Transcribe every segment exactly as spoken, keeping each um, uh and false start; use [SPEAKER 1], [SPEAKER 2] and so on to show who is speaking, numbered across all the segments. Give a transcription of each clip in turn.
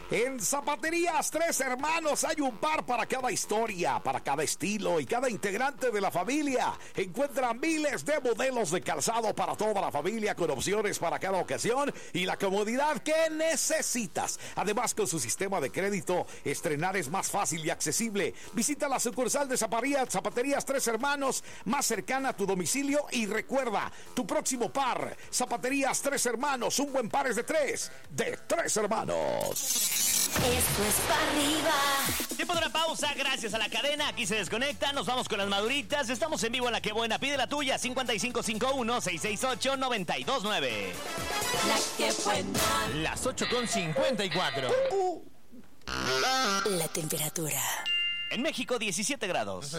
[SPEAKER 1] En Zapaterías Tres Hermanos hay un par para cada historia, para cada estilo y cada integrante de la familia. Encuentra miles de modelos de calzado para toda la familia con opciones para cada ocasión y la comodidad que necesitas. Además, con su sistema de crédito, estrenar es más fácil y accesible. Visita la sucursal de Zapaterías, Zapaterías Tres Hermanos más cercana a tu domicilio y recuerda, tu próximo par, Zapaterías Tres Hermanos, un buen par es de tres, de Tres Hermanos.
[SPEAKER 2] Esto es para arriba.
[SPEAKER 3] Tiempo de una pausa, gracias a la cadena. Aquí se desconecta, nos vamos con las maduritas. Estamos en vivo en La Que Buena. Pide la tuya, cincuenta y cinco cincuenta y uno, seiscientos sesenta y ocho, noventa y dos nueve.
[SPEAKER 2] La Que Buena.
[SPEAKER 3] Las ocho con cincuenta y cuatro.
[SPEAKER 2] La temperatura.
[SPEAKER 3] En México, diecisiete grados.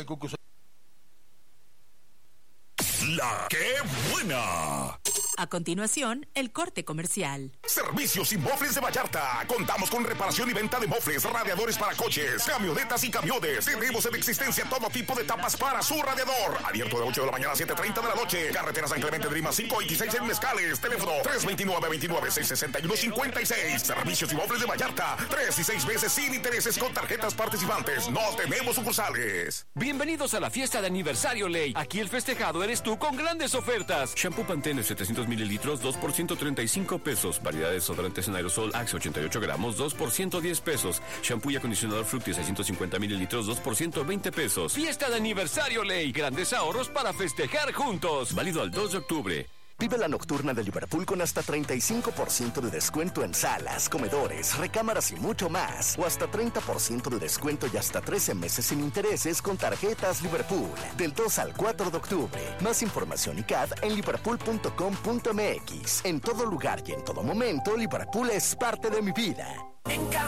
[SPEAKER 4] La Que Buena.
[SPEAKER 5] A continuación, el corte comercial.
[SPEAKER 4] Servicios y Mofles de Vallarta. Contamos con reparación y venta de mofles, radiadores para coches, camionetas y camiones. Tenemos en existencia todo tipo de tapas para su radiador. Abierto de ocho de la mañana a siete treinta de la noche. Carretera San Clemente de Lima cinco veintiséis en Mezcales. Teléfono tres veintinueve, veintinueve, seiscientos sesenta y uno, cincuenta y seis. Servicios y Mofles de Vallarta. Tres y seis veces sin intereses con tarjetas participantes. No tenemos sucursales.
[SPEAKER 6] Bienvenidos a la fiesta de aniversario Ley. Aquí el festejado eres tú con grandes ofertas. Shampoo Pantene setecientos mililitros, dos por ciento treinta y cinco pesos. Variedad de desodorantes en aerosol Axe ochenta y ocho gramos, dos por ciento diez pesos. Shampoo y acondicionador Fructis seiscientos cincuenta mililitros, dos por ciento veinte pesos. Fiesta de aniversario Ley. Grandes ahorros para festejar juntos. Válido al dos de octubre.
[SPEAKER 7] Vive la nocturna de Liverpool con hasta treinta y cinco por ciento de descuento en salas, comedores, recámaras y mucho más. O hasta treinta por ciento de descuento y hasta trece meses sin intereses con tarjetas Liverpool. Del dos al cuatro de octubre. Más información y C A D en liverpool punto com punto m x. En todo lugar y en todo momento, Liverpool es parte de mi vida.
[SPEAKER 2] En